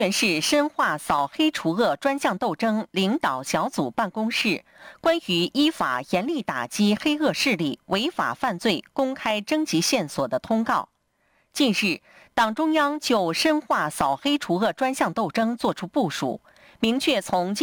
原市深化扫黑除恶专项斗争领导小组办公室关于依法严厉打击黑恶势力违法犯罪公开征集线索的通告。近日，党中央就深化扫黑除恶专项斗争作出部署，明确从